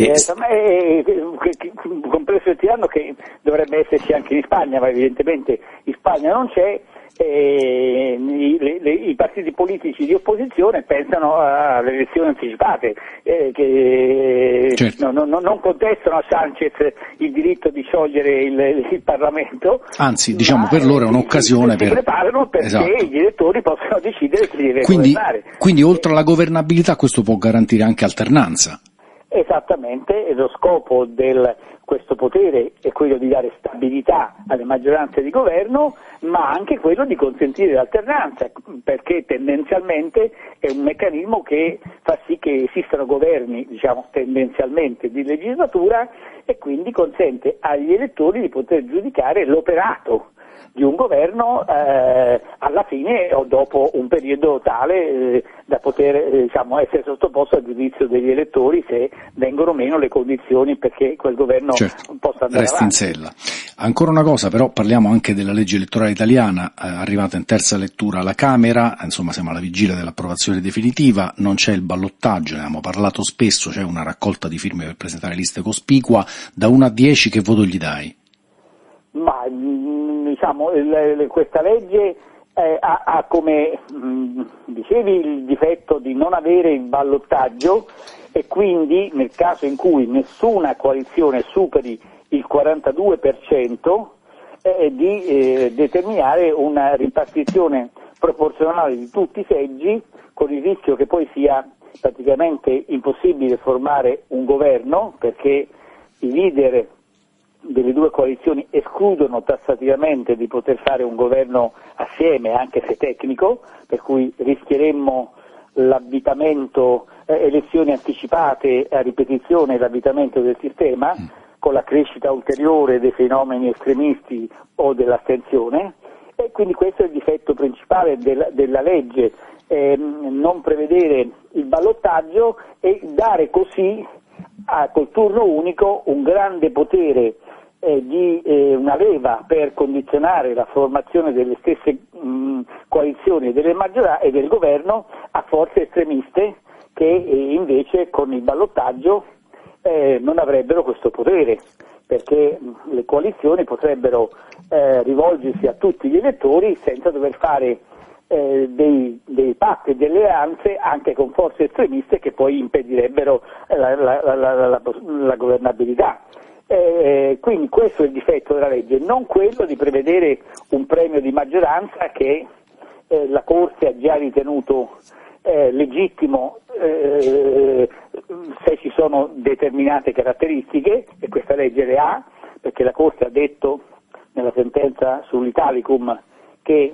Un complesso del tiranno che dovrebbe esserci anche in Spagna, ma evidentemente in Spagna non c'è. I partiti politici di opposizione pensano alle elezioni anticipate, che certo. non contestano a Sanchez il diritto di sciogliere il Parlamento, anzi diciamo per loro è un'occasione si preparano perché esatto. gli elettori possono decidere chi deve governare. Quindi oltre alla governabilità questo può garantire anche alternanza. Esattamente, lo scopo di questo potere è quello di dare stabilità alle maggioranze di governo, ma anche quello di consentire l'alternanza, perché tendenzialmente è un meccanismo che fa sì che esistano governi, diciamo tendenzialmente di legislatura, e quindi consente agli elettori di poter giudicare l'operato di un governo alla fine o dopo un periodo tale da poter essere sottoposto al giudizio degli elettori se vengono meno le condizioni perché quel governo possa andare resti avanti. in sella. Ancora una cosa, però parliamo anche della legge elettorale italiana, arrivata in terza lettura alla Camera, insomma siamo alla vigilia dell'approvazione definitiva, non c'è il ballottaggio, ne abbiamo parlato spesso, c'è una raccolta di firme per presentare liste cospicua. Da 1 a 10 che voto gli dai? Ma questa legge ha come dicevi il difetto di non avere il ballottaggio, e quindi nel caso in cui nessuna coalizione superi il 42% di determinare una ripartizione proporzionale di tutti i seggi, con il rischio che poi sia praticamente impossibile formare un governo, perché i leader delle due coalizioni escludono tassativamente di poter fare un governo assieme, anche se tecnico, per cui rischieremmo l'avvitamento, elezioni anticipate a ripetizione, l'avvitamento del sistema. con la crescita ulteriore dei fenomeni estremisti o dell'astensione, e quindi questo è il difetto principale della legge, non prevedere il ballottaggio e dare così col turno unico un grande potere di una leva per condizionare la formazione delle stesse coalizioni delle maggioranze e del governo a forze estremiste che invece con il ballottaggio non avrebbero questo potere, perché le coalizioni potrebbero rivolgersi a tutti gli elettori senza dover fare dei patti e delle alleanze anche con forze estremiste che poi impedirebbero la governabilità. Quindi questo è il difetto della legge, non quello di prevedere un premio di maggioranza che la Corte ha già ritenuto legittimo se ci sono determinate caratteristiche, e questa legge le ha, perché la Corte ha detto nella sentenza sull'Italicum che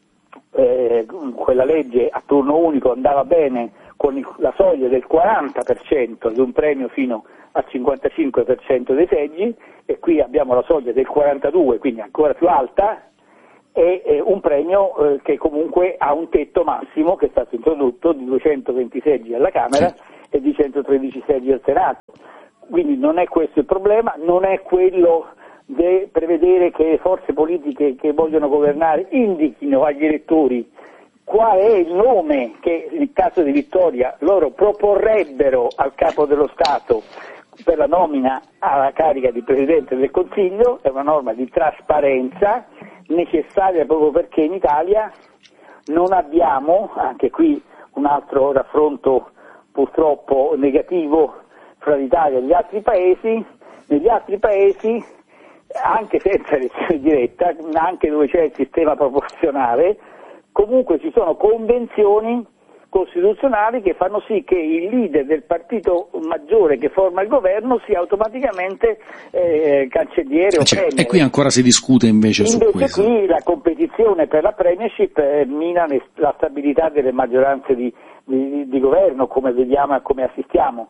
quella legge a turno unico andava bene con la soglia del 40% di un premio fino al 55% dei seggi, e qui abbiamo la soglia del 42%, quindi ancora più alta, e un premio che comunque ha un tetto massimo che è stato introdotto di 220 seggi alla Camera e di 113 seggi al Senato. Quindi non è questo il problema, non è quello di prevedere che le forze politiche che vogliono governare indichino agli elettori qual è il nome che nel caso di vittoria loro proporrebbero al capo dello Stato per la nomina alla carica di Presidente del Consiglio. È una norma di trasparenza necessaria proprio perché in Italia non abbiamo, anche qui un altro raffronto purtroppo negativo fra l'Italia e gli altri paesi, negli altri paesi anche senza elezione diretta, anche dove c'è il sistema proporzionale, comunque ci sono convenzioni costituzionali che fanno sì che il leader del partito maggiore che forma il governo sia automaticamente cancelliere o premier. E qui ancora si discute invece su questo. Qui la competizione per la premiership mina la stabilità delle maggioranze di governo, come vediamo e come assistiamo.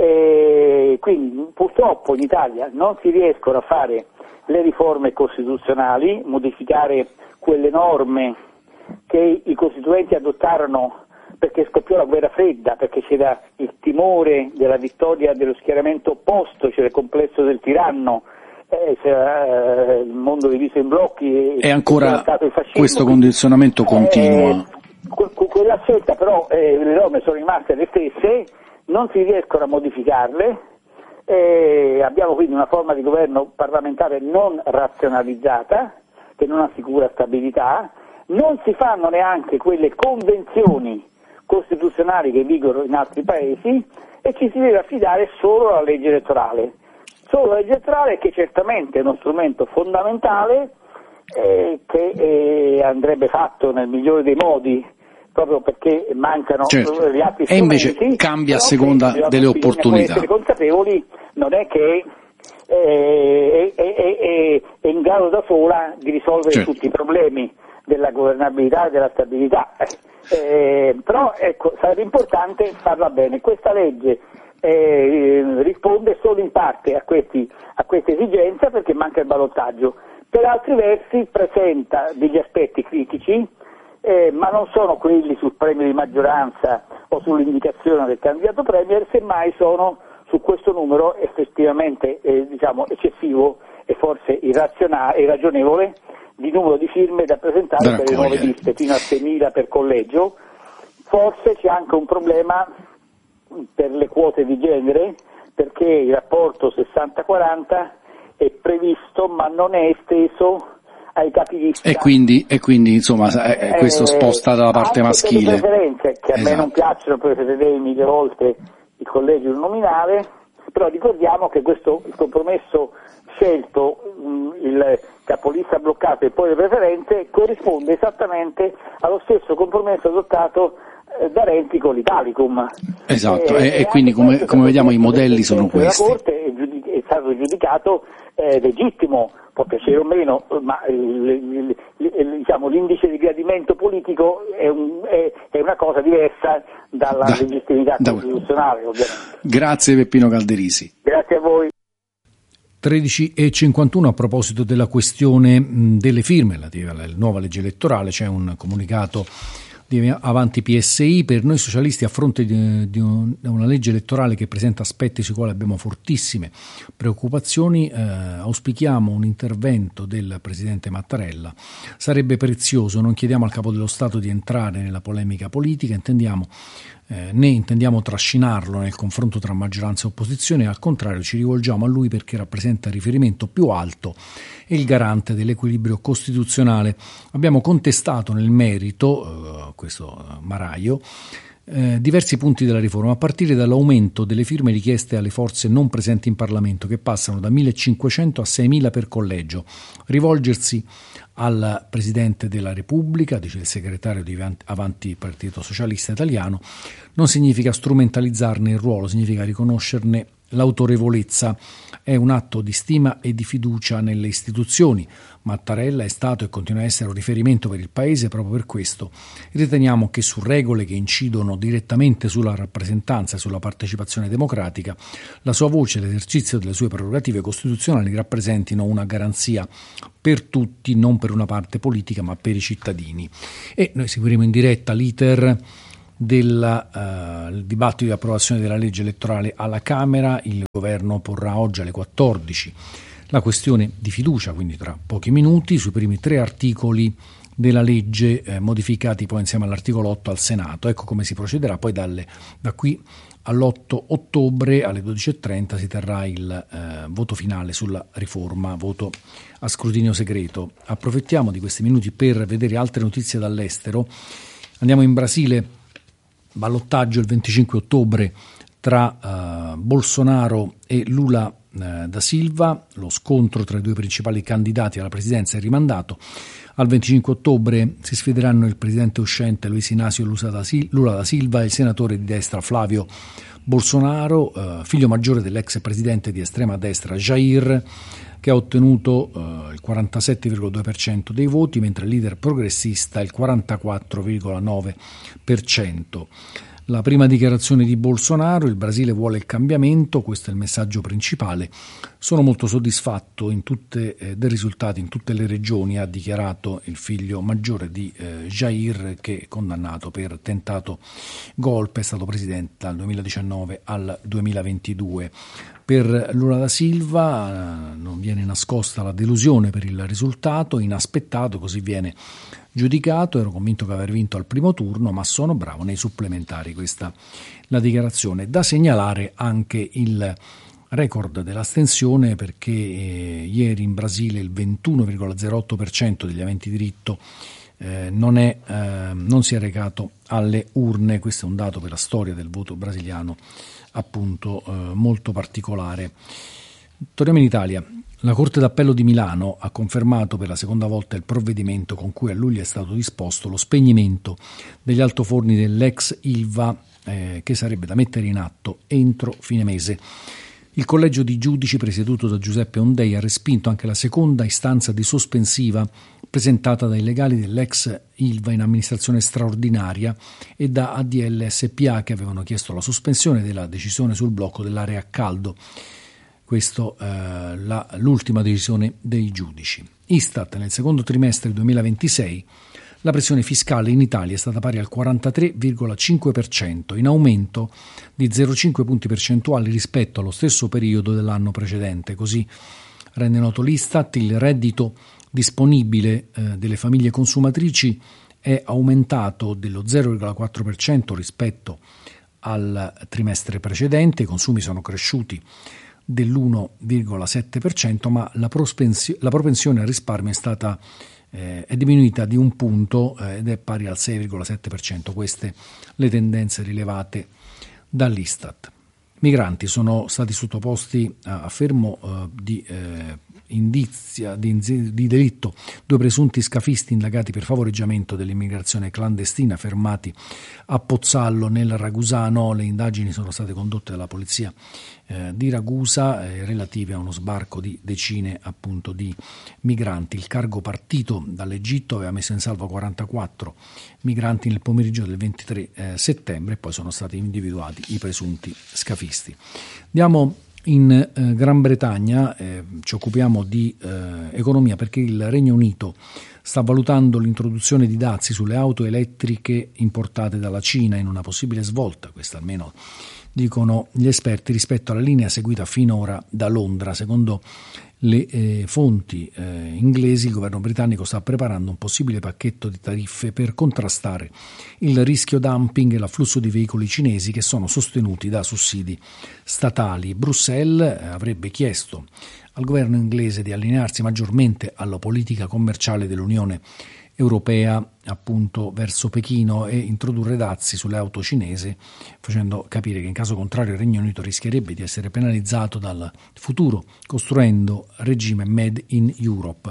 Quindi purtroppo in Italia non si riescono a fare le riforme costituzionali, modificare quelle norme che i costituenti adottarono perché scoppiò la guerra fredda, perché c'era il timore della vittoria dello schieramento opposto, c'era il complesso del tiranno, c'era il mondo diviso in blocchi e ancora questo condizionamento continua. Quella scelta però le norme sono rimaste le stesse, non si riescono a modificarle, abbiamo quindi una forma di governo parlamentare non razionalizzata, che non assicura stabilità, non si fanno neanche quelle convenzioni costituzionali che vigono in altri paesi e ci si deve affidare solo alla legge elettorale. Solo la legge elettorale, che certamente è uno strumento fondamentale che andrebbe fatto nel migliore dei modi, proprio perché mancano gli altri strumenti. E invece cambia a seconda delle opportunità. Essere consapevoli, non è che è in grado da sola di risolvere tutti i problemi della governabilità e della stabilità, però ecco, sarebbe importante farla bene. Questa legge risponde solo in parte a questa esigenza, perché manca il ballottaggio. Per altri versi presenta degli aspetti critici, ma non sono quelli sul premio di maggioranza o sull'indicazione del candidato premier, semmai sono su questo numero effettivamente eccessivo e forse irragionevole di numero di firme da presentare per le nuove liste, fino a 6.000 per collegio. Forse c'è anche un problema per le quote di genere, perché il rapporto 60-40 è previsto ma non è esteso ai capilista. E quindi insomma questo sposta dalla parte maschile. Le preferenze, che a me non piacciono, preferirei mille volte il collegio uninominale, però ricordiamo che il compromesso scelto, il capolista bloccato e poi le preferenze, corrisponde esattamente allo stesso compromesso adottato da Renzi con l'Italicum. Esatto, e quindi come vediamo i modelli sono questi. La Corte è stato giudicato legittimo, può piacere o meno, ma l'indice di gradimento politico è una cosa diversa dalla legittimità costituzionale, ovviamente. Grazie Peppino Calderisi. Grazie a voi. 13:51. A proposito della questione delle firme relative alla nuova legge elettorale, c'è un comunicato di Avanti PSI. Per noi socialisti, a fronte di una legge elettorale che presenta aspetti sui quali abbiamo fortissime preoccupazioni, auspichiamo un intervento del Presidente Mattarella. Sarebbe prezioso, non chiediamo al Capo dello Stato di entrare nella polemica politica, né intendiamo trascinarlo nel confronto tra maggioranza e opposizione, al contrario ci rivolgiamo a lui perché rappresenta il riferimento più alto e il garante dell'equilibrio costituzionale. Abbiamo contestato nel merito, questo Maraio, diversi punti della riforma, a partire dall'aumento delle firme richieste alle forze non presenti in Parlamento, che passano da 1.500 a 6.000 per collegio. Rivolgersi al Presidente della Repubblica, dice il segretario di Avanti Partito Socialista Italiano, non significa strumentalizzarne il ruolo, significa riconoscerne l'autorevolezza. È un atto di stima e di fiducia nelle istituzioni. Mattarella è stato e continua a essere un riferimento per il Paese. Proprio per questo riteniamo che su regole che incidono direttamente sulla rappresentanza e sulla partecipazione democratica, la sua voce e l'esercizio delle sue prerogative costituzionali rappresentino una garanzia per tutti, non per una parte politica ma per i cittadini. E noi seguiremo in diretta l'iter del dibattito di approvazione della legge elettorale alla Camera. Il governo porrà oggi alle 14 la questione di fiducia, quindi tra pochi minuti, sui primi 3 articoli della legge modificati poi insieme all'articolo 8 al Senato. Ecco come si procederà. Poi da qui all'8 ottobre alle 12:30 si terrà il voto finale sulla riforma, voto a scrutinio segreto. Approfittiamo di questi minuti per vedere altre notizie dall'estero. Andiamo in Brasile. Ballottaggio il 25 ottobre tra Bolsonaro e Lula da Silva. Lo scontro tra i due principali candidati alla presidenza è rimandato. Al 25 ottobre si sfideranno il presidente uscente Luiz Inácio Lula da Silva e il senatore di destra Flávio Bolsonaro, figlio maggiore dell'ex presidente di estrema destra Jair, che ha ottenuto il 47,2% dei voti, mentre il leader progressista il 44,9%. La prima dichiarazione di Bolsonaro: il Brasile vuole il cambiamento, questo è il messaggio principale. Sono molto soddisfatto del risultato in tutte le regioni, ha dichiarato il figlio maggiore di Jair, che è condannato per tentato golpe, è stato presidente dal 2019 al 2022. Per Lula da Silva non viene nascosta la delusione per il risultato, inaspettato, così viene giudicato. Ero convinto che aver vinto al primo turno, ma sono bravo nei supplementari. Questa la dichiarazione. Da segnalare anche il record dell'astensione, perché ieri in Brasile il 21,08% degli aventi diritto non si è recato alle urne. Questo è un dato per la storia del voto brasiliano appunto molto particolare. Torniamo in Italia. La Corte d'Appello di Milano ha confermato per la seconda volta il provvedimento con cui a luglio è stato disposto lo spegnimento degli altoforni dell'ex Ilva, che sarebbe da mettere in atto entro fine mese. Il collegio di giudici presieduto da Giuseppe Ondei ha respinto anche la seconda istanza di sospensiva presentata dai legali dell'ex Ilva in amministrazione straordinaria e da ADL SPA, che avevano chiesto la sospensione della decisione sul blocco dell'area a caldo. Questo l'ultima decisione dei giudici. Istat: nel secondo trimestre 2026 la pressione fiscale in Italia è stata pari al 43,5%, in aumento di 0,5 punti percentuali rispetto allo stesso periodo dell'anno precedente. Così rende noto l'Istat. Il reddito disponibile delle famiglie consumatrici è aumentato dello 0,4% rispetto al trimestre precedente. I consumi sono cresciuti dell'1,7%, ma la propensione al risparmio è diminuita di un punto ed è pari al 6,7%. Queste le tendenze rilevate dall'Istat. Migranti sono stati sottoposti a fermo di delitto 2 presunti scafisti indagati per favoreggiamento dell'immigrazione clandestina fermati a Pozzallo nel Ragusano. Le indagini sono state condotte dalla polizia di Ragusa relative a uno sbarco di decine appunto di migranti. Il cargo partito dall'Egitto aveva messo in salvo 44 migranti nel pomeriggio del 23 settembre e poi sono stati individuati i presunti scafisti. Andiamo In Gran Bretagna ci occupiamo di economia perché il Regno Unito sta valutando l'introduzione di dazi sulle auto elettriche importate dalla Cina in una possibile svolta, questa almeno dicono gli esperti, rispetto alla linea seguita finora da Londra. Secondo le fonti inglesi, il governo britannico sta preparando un possibile pacchetto di tariffe per contrastare il rischio dumping e l'afflusso di veicoli cinesi che sono sostenuti da sussidi statali. Bruxelles avrebbe chiesto al governo inglese di allinearsi maggiormente alla politica commerciale dell'Unione Europea, appunto verso Pechino, e introdurre dazi sulle auto cinesi, facendo capire che in caso contrario il Regno Unito rischierebbe di essere penalizzato dal futuro, costruendo regime Made in Europe.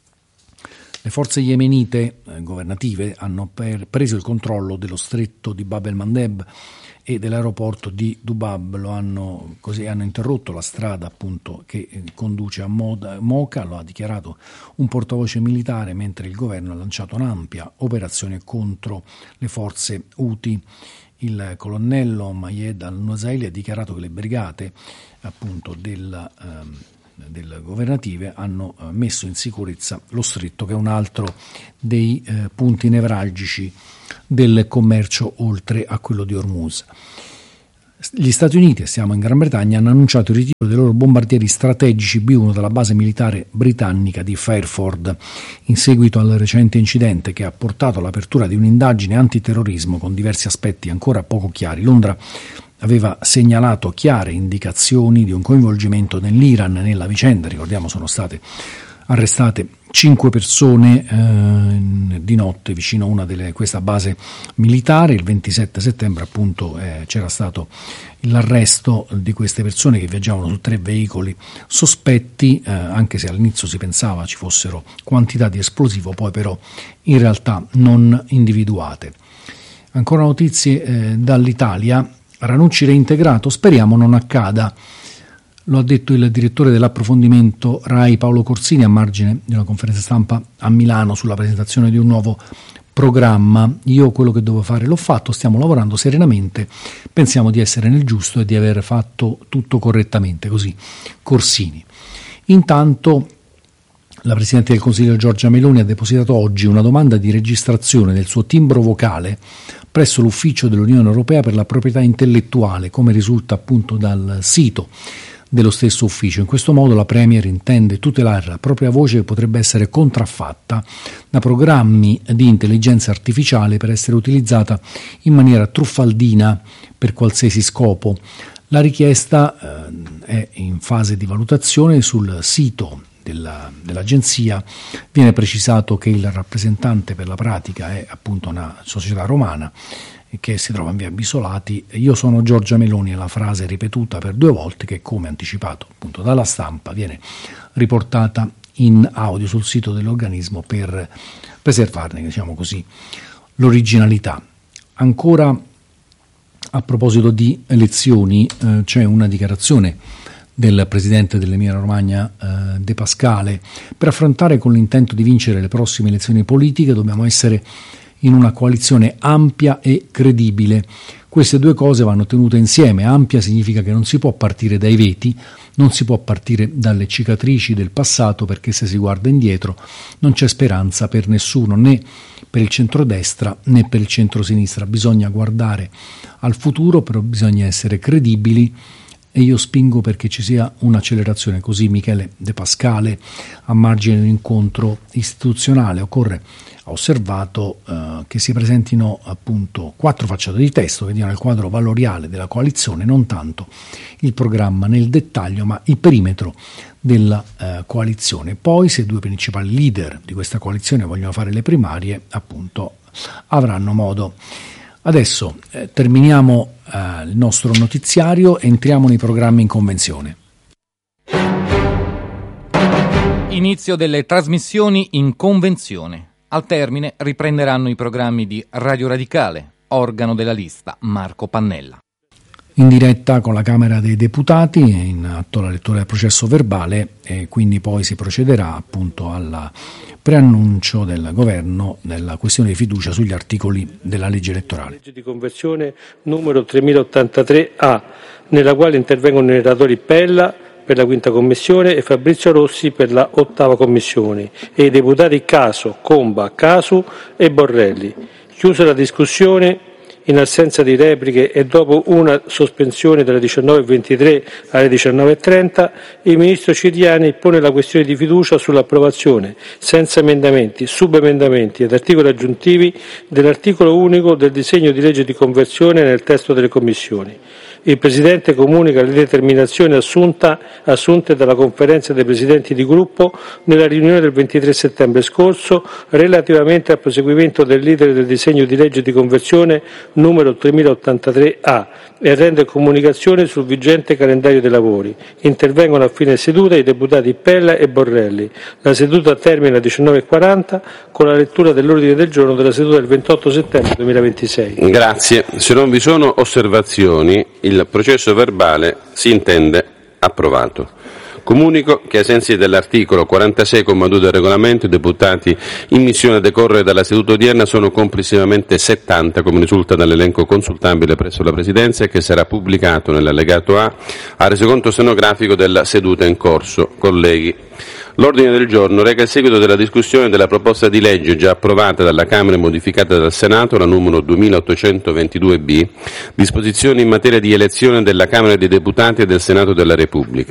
Le forze yemenite governative hanno preso il controllo dello stretto di Bab el-Mandeb e dell'aeroporto di Dubab, hanno interrotto la strada appunto che conduce a Mocha, lo ha dichiarato un portavoce militare, mentre il governo ha lanciato un'ampia operazione contro le forze Houthi. Il colonnello Mayed al-Nusaili ha dichiarato che le brigate appunto del governative hanno messo in sicurezza lo stretto, che è un altro dei punti nevralgici del commercio oltre a quello di Hormuz. Gli Stati Uniti, siamo in Gran Bretagna, hanno annunciato il ritiro dei loro bombardieri strategici B-1 dalla base militare britannica di Fairford in seguito al recente incidente che ha portato all'apertura di un'indagine antiterrorismo con diversi aspetti ancora poco chiari. Londra aveva segnalato chiare indicazioni di un coinvolgimento dell'Iran nella vicenda. Ricordiamo, sono state arrestate 5 persone di notte vicino a una questa base militare. Il 27 settembre appunto c'era stato l'arresto di queste persone che viaggiavano su 3 veicoli sospetti, anche se all'inizio si pensava ci fossero quantità di esplosivo, poi però in realtà non individuate. Ancora notizie dall'Italia. Ranucci reintegrato, speriamo non accada. Lo ha detto il direttore dell'approfondimento RAI Paolo Corsini a margine di una conferenza stampa a Milano sulla presentazione di un nuovo programma. Io quello che dovevo fare l'ho fatto, stiamo lavorando serenamente, pensiamo di essere nel giusto e di aver fatto tutto correttamente, così Corsini. Intanto la Presidente del Consiglio Giorgia Meloni ha depositato oggi una domanda di registrazione del suo timbro vocale presso l'Ufficio dell'Unione Europea per la proprietà intellettuale, come risulta appunto dal sito dello stesso ufficio. In questo modo la Premier intende tutelare la propria voce che potrebbe essere contraffatta da programmi di intelligenza artificiale per essere utilizzata in maniera truffaldina per qualsiasi scopo. La richiesta è in fase di valutazione. Sul sito dell'agenzia viene precisato che il rappresentante per la pratica è appunto una società romana che si trova in via Bisolati. Io sono Giorgia Meloni, è la frase ripetuta per 2 volte che, come anticipato appunto dalla stampa, viene riportata in audio sul sito dell'organismo per preservarne, diciamo così, l'originalità. Ancora a proposito di elezioni, c'è una dichiarazione del presidente dell'Emilia Romagna De Pascale: per affrontare con l'intento di vincere le prossime elezioni politiche dobbiamo essere in una coalizione ampia e credibile. Queste 2 cose vanno tenute insieme. Ampia significa che non si può partire dai veti, non si può partire dalle cicatrici del passato, perché se si guarda indietro non c'è speranza per nessuno, né per il centrodestra né per il centrosinistra. Bisogna guardare al futuro, però bisogna essere credibili e io spingo perché ci sia un'accelerazione. Così Michele De Pascale a margine di un incontro istituzionale. Occorre, ha osservato, che si presentino appunto 4 facciate di testo che diano il quadro valoriale della coalizione, non tanto il programma nel dettaglio ma il perimetro della coalizione. Poi, se 2 principali leader di questa coalizione vogliono fare le primarie, appunto avranno modo. Adesso terminiamo il nostro notiziario e entriamo nei programmi in convenzione. Inizio delle trasmissioni in convenzione. Al termine riprenderanno i programmi di Radio Radicale, organo della lista Marco Pannella. In diretta con la Camera dei Deputati, in atto la lettura del processo verbale, e quindi poi si procederà appunto al preannuncio del governo della questione di fiducia sugli articoli della legge elettorale. Legge di conversione numero 3083A, nella quale intervengono i relatori Pella per la quinta commissione e Fabrizio Rossi per la ottava commissione e i deputati Caso, Comba, Casu e Borrelli. Chiusa la discussione, in assenza di repliche e dopo una sospensione dalle 19.23 alle 19.30, il Ministro Ciriani pone la questione di fiducia sull'approvazione, senza emendamenti, subemendamenti ed articoli aggiuntivi, dell'articolo unico del disegno di legge di conversione nel testo delle commissioni. Il Presidente comunica le determinazioni assunte dalla Conferenza dei Presidenti di Gruppo nella riunione del 23 settembre scorso relativamente al proseguimento dell'iter del disegno di legge di conversione numero 3083A e rende comunicazione sul vigente calendario dei lavori. Intervengono a fine seduta i deputati Pella e Borrelli. La seduta termina alle 19.40 con la lettura dell'ordine del giorno della seduta del 28 settembre 2026. Grazie. Se non vi sono osservazioni, il processo verbale si intende approvato. Comunico che ai sensi dell'articolo 46,2 del regolamento i deputati in missione a decorrere dalla seduta odierna sono complessivamente 70, come risulta dall'elenco consultabile presso la Presidenza e che sarà pubblicato nell'allegato A al resoconto stenografico della seduta in corso. Colleghi, l'ordine del giorno reca il seguito della discussione della proposta di legge già approvata dalla Camera e modificata dal Senato, la numero 2822B, disposizioni in materia di elezione della Camera dei Deputati e del Senato della Repubblica.